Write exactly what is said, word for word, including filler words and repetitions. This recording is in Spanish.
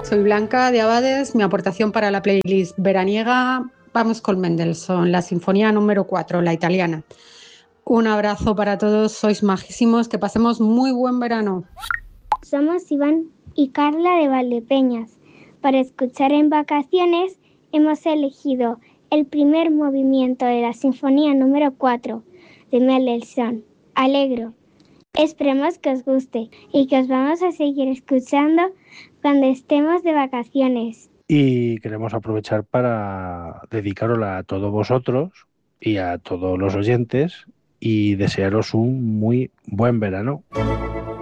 Soy Blanca de Abades. Mi aportación para la playlist veraniega, vamos con Mendelssohn, la sinfonía número cuatro, la italiana. Un abrazo para todos, sois majísimos, que pasemos muy buen verano. Somos Iván y Carla de Valdepeñas. Para escuchar en vacaciones hemos elegido el primer movimiento de la sinfonía número cuatro de Mendelssohn, Allegro. Esperemos que os guste y que os vamos a seguir escuchando cuando estemos de vacaciones. Y queremos aprovechar para dedicarosla a todos vosotros y a todos los oyentes y desearos un muy buen verano.